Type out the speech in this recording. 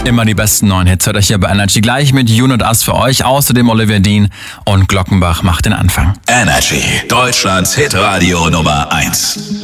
Immer die besten neuen Hits hört euch hier bei Energy gleich mit Jun und Us für euch. Außerdem Oliver Dean und Glockenbach macht den Anfang. Energy, Deutschlands Hitradio Nummer 1.